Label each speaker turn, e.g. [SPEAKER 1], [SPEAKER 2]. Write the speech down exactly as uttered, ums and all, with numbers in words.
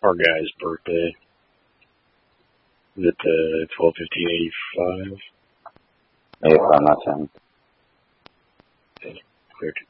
[SPEAKER 1] our guy's birthday. Is it uh, twelve fifteen eighty-five?
[SPEAKER 2] Yes, I'm not saying.
[SPEAKER 1] Okay, clear to